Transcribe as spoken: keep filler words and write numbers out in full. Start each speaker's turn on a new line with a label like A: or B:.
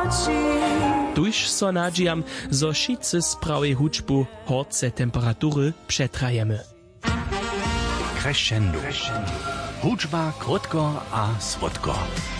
A: Tuž so nadžijam, zo šice sprawej hučbu horce temperatury przetrajemy.
B: Crescendo. Hučba krótko a słodko.